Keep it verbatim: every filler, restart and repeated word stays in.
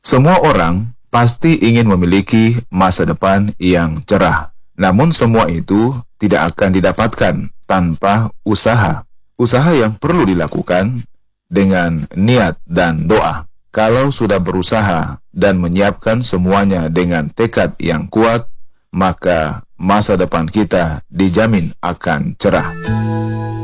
Semua orang pasti ingin memiliki masa depan yang cerah. Namun semua itu tidak akan didapatkan tanpa usaha. Usaha yang perlu dilakukan dengan niat dan doa. Kalau sudah berusaha dan menyiapkan semuanya dengan tekad yang kuat, maka masa depan kita dijamin akan cerah.